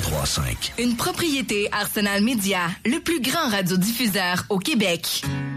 103.5. Une propriété Arsenal Média, le plus grand radiodiffuseur au Québec.